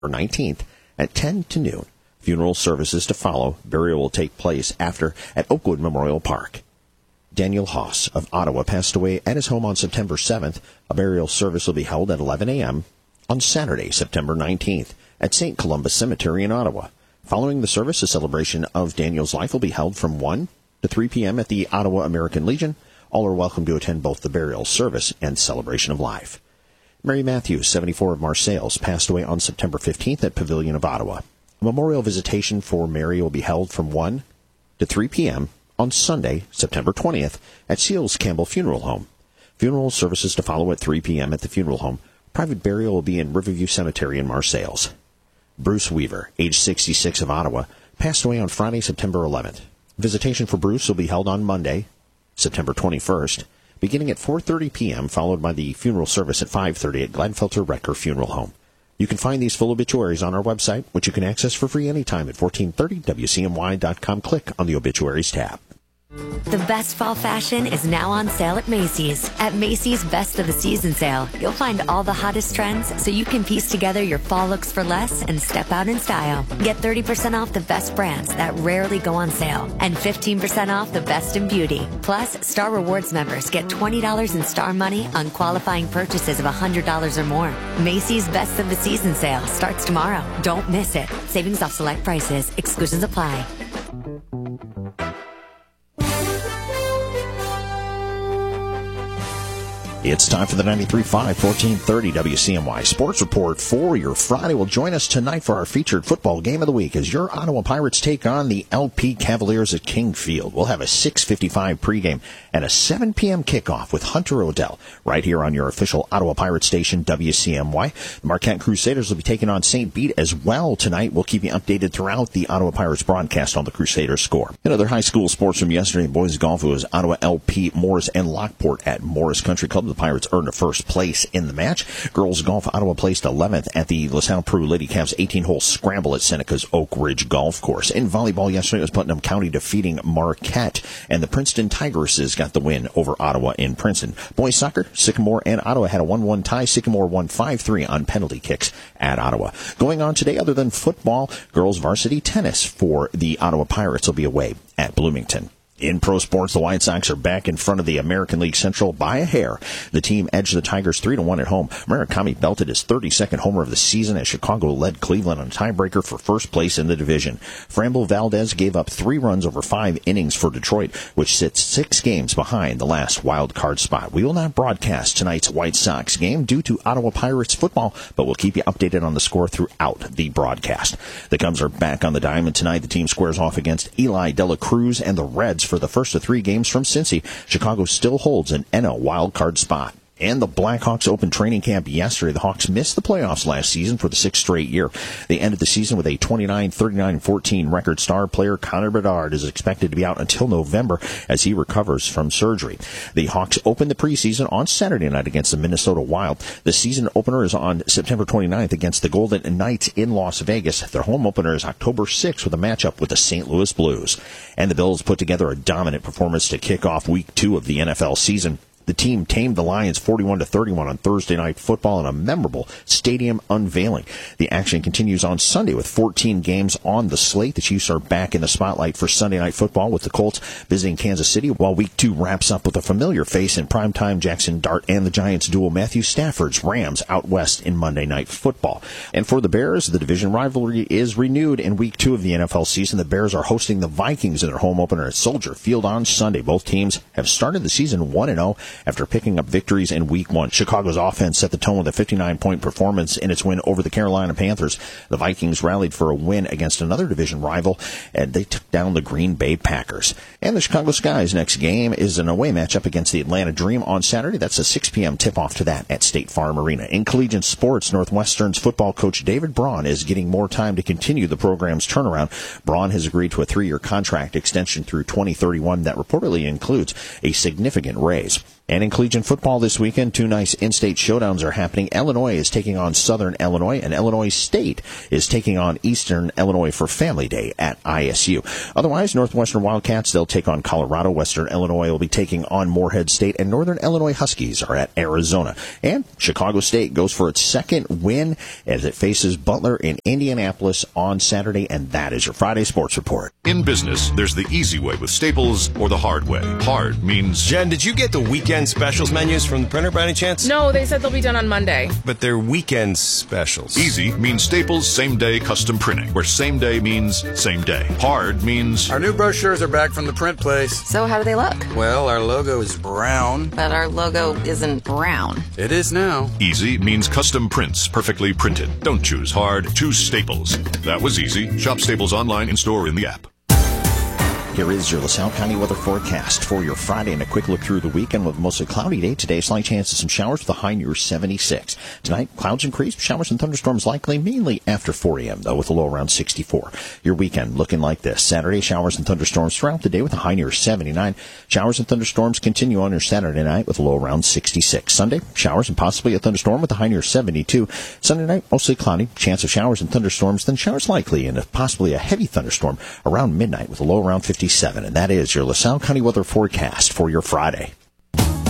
19th at 10 to noon. Funeral services to follow. Burial will take place after at Oakwood Memorial Park. Daniel Haas of Ottawa passed away at his home on September 7th. A burial service will be held at 11 a.m. on Saturday, September 19th at St. Columba Cemetery in Ottawa. Following the service, a celebration of Daniel's life will be held from 1 to 3 p.m. at the Ottawa American Legion. All are welcome to attend both the burial service and celebration of life. Mary Matthews, 74 of Marseilles, passed away on September 15th at Pavilion of Ottawa. A memorial visitation for Mary will be held from 1 to 3 p.m. on Sunday, September 20th, at Seals Campbell Funeral Home. Funeral services to follow at 3 p.m. at the funeral home. Private burial will be in Riverview Cemetery in Marseilles. Bruce Weaver, age 66 of Ottawa, passed away on Friday, September 11th. Visitation for Bruce will be held on Monday, September 21st, beginning at 4:30 p.m., followed by the funeral service at 5:30 at Gladfelter Recker Funeral Home. You can find these full obituaries on our website, which you can access for free anytime at 1430wcmy.com. Click on the Obituaries tab. The best fall fashion is now on sale at Macy's. At Macy's Best of the Season sale, you'll find all the hottest trends so you can piece together your fall looks for less and step out in style. Get 30% off the best brands that rarely go on sale and 15% off the best in beauty. Plus, Star Rewards members get $20 in Star money on qualifying purchases of $100 or more. Macy's Best of the Season sale starts tomorrow. Don't miss it. Savings off select prices. Exclusions apply. It's time for the 93.5, 1430 WCMY Sports Report for your Friday. Will join us tonight for our featured football game of the week as your Ottawa Pirates take on the LP Cavaliers at King Field. We'll have a 6:55 pregame and a 7 p.m. kickoff with Hunter O'Dell right here on your official Ottawa Pirates station, WCMY. The Marquette Crusaders will be taking on St. Bede as well tonight. We'll keep you updated throughout the Ottawa Pirates broadcast on the Crusaders score. In other high school sports from yesterday, boys golf, it was Ottawa LP, Morris, and Lockport at Morris Country Club. The Pirates earned a first place in the match. Girls golf, Ottawa placed 11th at the LaSalle Peru Lady Cavs 18-hole scramble at Seneca's Oak Ridge Golf Course. In volleyball yesterday, it was Putnam County defeating Marquette, and the Princeton Tigresses got the win over Ottawa in Princeton. Boys soccer, Sycamore and Ottawa had a 1-1 tie. Sycamore won 5-3 on penalty kicks at Ottawa. Going on today, other than football, girls varsity tennis for the Ottawa Pirates will be away at Bloomington. In pro sports, the White Sox are back in front of the American League Central by a hair. The team edged the Tigers 3-1 at home. Murakami belted his 32nd homer of the season as Chicago led Cleveland on a tiebreaker for first place in the division. Framber Valdez gave up 3 runs over 5 innings for Detroit, which sits 6 games behind the last wild card spot. We will not broadcast tonight's White Sox game due to Ottawa Pirates football, but we'll keep you updated on the score throughout the broadcast. The Cubs are back on the diamond tonight. The team squares off against Eli De La Cruz and the Reds for the first of 3 games from Cincy. Chicago still holds an NL wildcard spot. And the Blackhawks opened training camp yesterday. The Hawks missed the playoffs last season for the 6th straight year. They ended the season with a 29-39-14 record. Star player Connor Bedard is expected to be out until November as he recovers from surgery. The Hawks opened the preseason on Saturday night against the Minnesota Wild. The season opener is on September 29th against the Golden Knights in Las Vegas. Their home opener is October 6th with a matchup with the St. Louis Blues. And the Bills put together a dominant performance to kick off Week 2 of the NFL season. The team tamed the Lions 41-31 on Thursday Night Football in a memorable stadium unveiling. The action continues on Sunday with 14 games on the slate. The Chiefs are back in the spotlight for Sunday Night Football with the Colts visiting Kansas City, while Week 2 wraps up with a familiar face in primetime Jackson Dart and the Giants duel Matthew Stafford's Rams out west in Monday Night Football. And for the Bears, the division rivalry is renewed in Week 2 of the NFL season. The Bears are hosting the Vikings in their home opener at Soldier Field on Sunday. Both teams have started the season 1-0 after picking up victories in Week 1. Chicago's offense set the tone with a 59-point performance in its win over the Carolina Panthers. The Vikings rallied for a win against another division rival, and they took down the Green Bay Packers. And the Chicago Sky's next game is an away matchup against the Atlanta Dream on Saturday. That's a 6 p.m. tip-off to that at State Farm Arena. In collegiate sports, Northwestern's football coach David Braun is getting more time to continue the program's turnaround. Braun has agreed to a 3-year contract extension through 2031 that reportedly includes a significant raise. And in collegiate football this weekend, two nice in-state showdowns are happening. Illinois is taking on Southern Illinois, and Illinois State is taking on Eastern Illinois for Family Day at ISU. Otherwise, Northwestern Wildcats, they'll take on Colorado. Western Illinois will be taking on Morehead State, and Northern Illinois Huskies are at Arizona. And Chicago State goes for its second win as it faces Butler in Indianapolis on Saturday, and that is your Friday Sports Report. In business, there's the easy way with Staples or the hard way. Hard means... Jen, did you get the weekend specials menus from the printer by any chance? No, they said they'll be done on Monday. But they're weekend specials. Easy means Staples same-day custom printing, where same day means same day. Hard means... Our new brochures are back from the print place. So how do they look? Well, our logo is brown. But our logo isn't brown. It is now. Easy means custom prints, perfectly printed. Don't choose hard, choose Staples. That was easy. Shop Staples online, in-store, in the app. Here is your LaSalle County weather forecast for your Friday, and a quick look through the weekend with a mostly cloudy day today. Slight chance of some showers with a high near 76. Tonight, clouds increase, showers and thunderstorms likely, mainly after 4 a.m., though, with a low around 64. Your weekend looking like this. Saturday, showers and thunderstorms throughout the day with a high near 79. Showers and thunderstorms continue on your Saturday night with a low around 66. Sunday, showers and possibly a thunderstorm with a high near 72. Sunday night, mostly cloudy, chance of showers and thunderstorms, then showers likely and possibly a heavy thunderstorm around midnight with a low around 57. And that is your LaSalle County weather forecast for your Friday.